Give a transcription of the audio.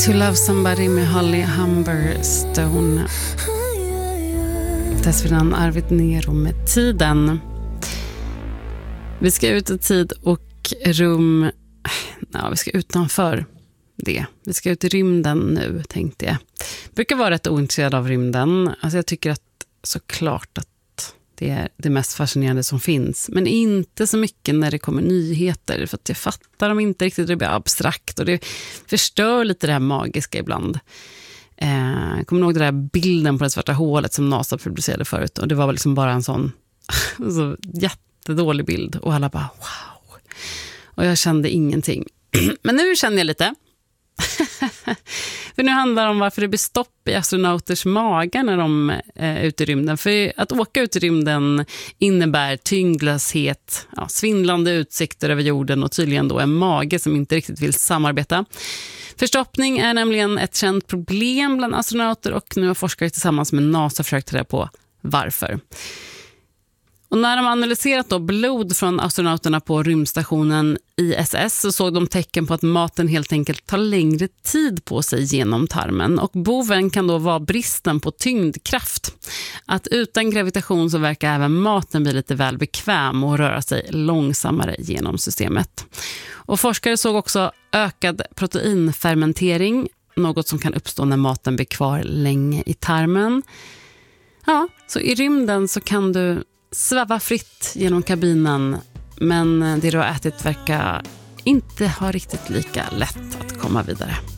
To Love Somebody med Holly Humberstone. Dessförinnan Arvid Nero med Tiden. Vi ska ut i tid och rum. Vi ska utanför det. Vi ska ut i rymden nu, tänkte jag. Brukar vara rätt ointresserad av rymden. Alltså jag tycker att såklart att det är det mest fascinerande som finns. Men inte så mycket när det kommer nyheter. För att jag fattar dem inte riktigt. Det blir abstrakt och det förstör lite det här magiska ibland. Jag kommer ihåg den där bilden på det svarta hålet som NASA publicerade förut. Och det var liksom bara en sån så jättedålig bild. Och alla bara wow. Och jag kände ingenting. Men nu känner jag lite. För nu handlar det om varför det blir stopp i astronauters magar när de är ute i rymden. För att åka ut i rymden innebär tyngdlöshet, svindlande utsikter över jorden och tydligen då en mage som inte riktigt vill samarbeta. Förstoppning är nämligen ett känt problem bland astronauter och nu har forskare tillsammans med NASA försökt ta reda på varför. Och när de analyserat då blod från astronauterna på rymdstationen ISS så såg de tecken på att maten helt enkelt tar längre tid på sig genom tarmen. Och boven kan då vara bristen på tyngdkraft. Att utan gravitation så verkar även maten bli lite väl bekväm och röra sig långsammare genom systemet. Och forskare såg också ökad proteinfermentering, något som kan uppstå när maten blir kvar länge i tarmen. Ja, så i rymden så kan du sväva fritt genom kabinen, men det du har ätit verkar inte ha riktigt lika lätt att komma vidare.